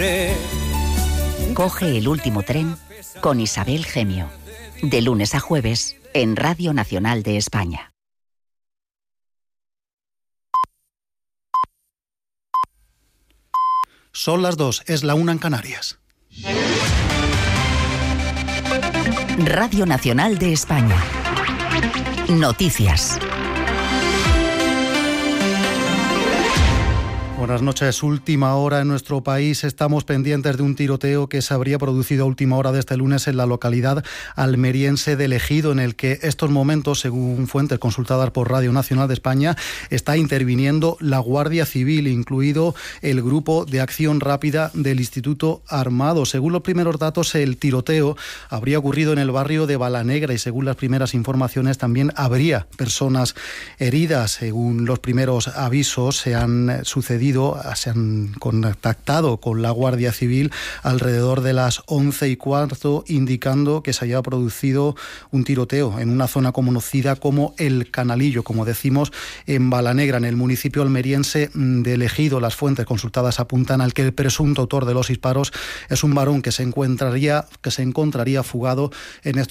Coge el último tren con Isabel Gemio, de lunes a jueves en Radio Nacional de España. Son las 2, es la 1 en Canarias. Radio Nacional de España. Noticias. Buenas noches. Última hora en nuestro país. Estamos pendientes de un tiroteo que se habría producido a última hora de este lunes en la localidad almeriense de Ejido, en el que estos momentos, según fuentes consultadas por Radio Nacional de España, está interviniendo la Guardia Civil, incluido el Grupo de Acción Rápida del Instituto Armado. Según los primeros datos, el tiroteo habría ocurrido en el barrio de Balanegra y, según las primeras informaciones, también habría personas heridas. Según los primeros avisos, se han contactado con la Guardia Civil alrededor de las 11:15, indicando que se había producido un tiroteo en una zona conocida como El Canalillo, como decimos, en Balanegra, en el municipio almeriense de Ejido. Las fuentes consultadas apuntan al que el presunto autor de los disparos es un varón que se encontraría fugado en estos